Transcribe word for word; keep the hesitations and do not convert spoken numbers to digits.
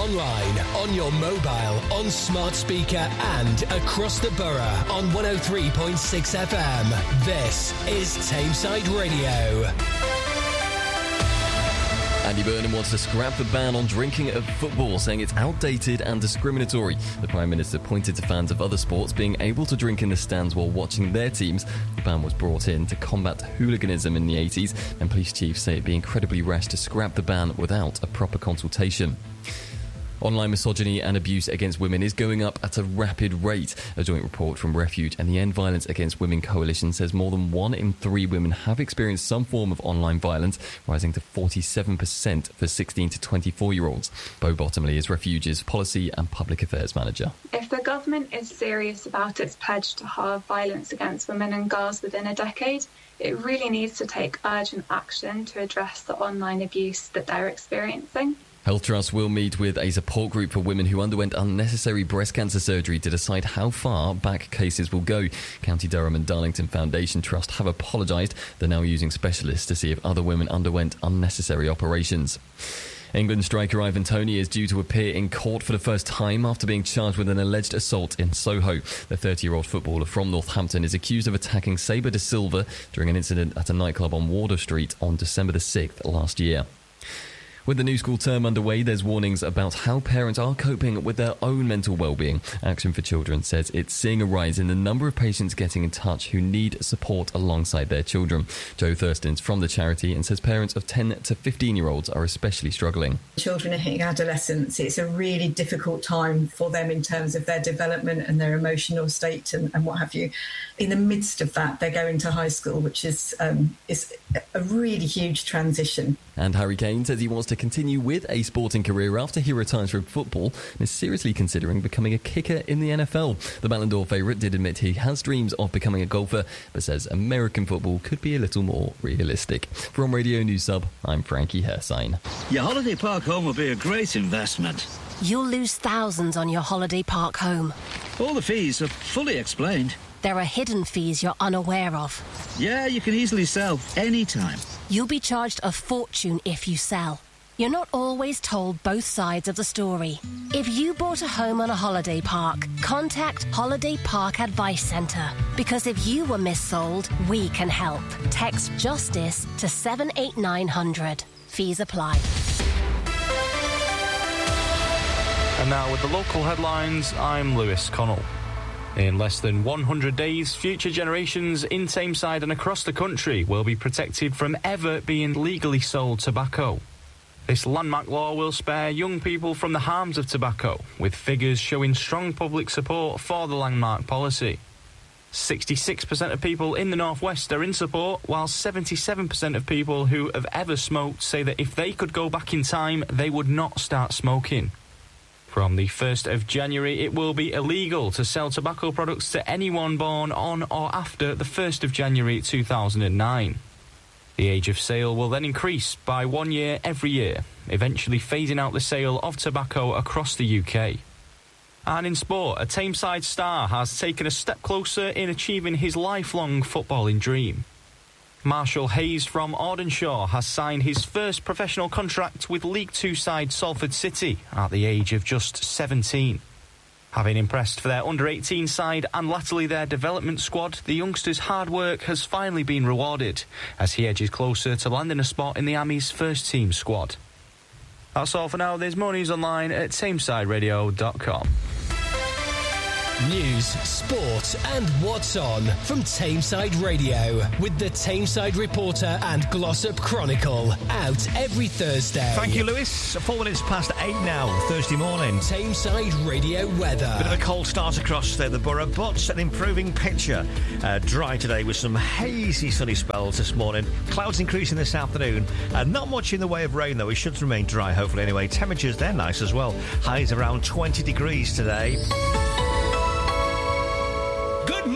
online, on your mobile, on smart speaker and across the borough on one oh three point six F M. This is Tameside Radio. Andy Burnham wants to scrap the ban on drinking at football, saying it's outdated and discriminatory. The Prime Minister pointed to fans of other sports being able to drink in the stands while watching their teams. The ban was brought in to combat hooliganism in the eighties, and police chiefs say it'd be incredibly rash to scrap the ban without a proper consultation. Online misogyny and abuse against women is going up at a rapid rate. A joint report from Refuge and the End Violence Against Women Coalition says more than one in three women have experienced some form of online violence, rising to forty-seven percent for sixteen to twenty-four-year-olds. Bo Bottomley is Refuge's Policy and Public Affairs Manager. If the government is serious about its pledge to halve violence against women and girls within a decade, it really needs to take urgent action to address the online abuse that they're experiencing. Health Trust will meet with a support group for women who underwent unnecessary breast cancer surgery to decide how far back cases will go. County Durham and Darlington Foundation Trust have apologised. They're now using specialists to see if other women underwent unnecessary operations. England striker Ivan Toney is due to appear in court for the first time after being charged with an alleged assault in Soho. The thirty-year-old footballer from Northampton is accused of attacking Sabre de Silva during an incident at a nightclub on Wardour Street on December the sixth last year. With the new school term underway, there's warnings about how parents are coping with their own mental well-being. Action for Children says it's seeing a rise in the number of patients getting in touch who need support alongside their children. Joe Thurston's from the charity and says parents of ten to fifteen-year-olds are especially struggling. Children are hitting adolescence. It's a really difficult time for them in terms of their development and their emotional state and, and what have you. In the midst of that, they're going to high school, which is, um, is a really huge transition. And Harry Kane says he wants to continue with a sporting career after he retires from football and is seriously considering becoming a kicker in the N F L. The Ballon d'Or favourite did admit he has dreams of becoming a golfer, but says American football could be a little more realistic. From Radio News Sub, I'm Frankie Hersine. Your holiday park home will be a great investment. You'll lose thousands on your holiday park home. All the fees are fully explained. There are hidden fees you're unaware of. Yeah, you can easily sell anytime. You'll be charged a fortune if you sell. You're not always told both sides of the story. If you bought a home on a holiday park, contact Holiday Park Advice Centre. Because if you were missold, we can help. Text JUSTICE to seven eight nine hundred. Fees apply. And now with the local headlines, I'm Lewis Connell. In less than one hundred days, future generations in Tameside and across the country will be protected from ever being legally sold tobacco. This landmark law will spare young people from the harms of tobacco, with figures showing strong public support for the landmark policy. sixty-six percent of people in the North West are in support, while seventy-seven percent of people who have ever smoked say that if they could go back in time, they would not start smoking. From the first of January, it will be illegal to sell tobacco products to anyone born on or after the first of January two thousand nine. The age of sale will then increase by one year every year, eventually phasing out the sale of tobacco across the U K. And in sport, a Tameside star has taken a step closer in achieving his lifelong footballing dream. Marshall Hayes from Audenshaw has signed his first professional contract with League Two side Salford City at the age of just seventeen. Having impressed for their under eighteen side and latterly their development squad, the youngster's hard work has finally been rewarded as he edges closer to landing a spot in the Army's first team squad. That's all for now. There's more news online at tameside radio dot com. News, sport and what's on from Tameside Radio with the Tameside Reporter and Glossop Chronicle, out every Thursday. Thank you, Lewis. Four minutes past eight now, Thursday morning. Tameside Radio weather. Bit of a cold start across there, the borough, but an improving picture. Uh, dry today with some hazy sunny spells this morning. Clouds increasing this afternoon. Uh, not much in the way of rain, though. It should remain dry, hopefully, anyway. Temperatures, they're nice as well. Highs around twenty degrees today.